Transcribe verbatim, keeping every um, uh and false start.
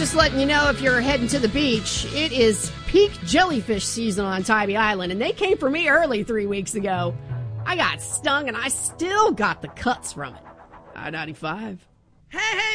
Just letting you know, if you're heading to the beach, it is peak jellyfish season on Tybee Island, and they came for me early three weeks ago. I got stung, and I still got the cuts from it. I ninety-five. Hey, hey!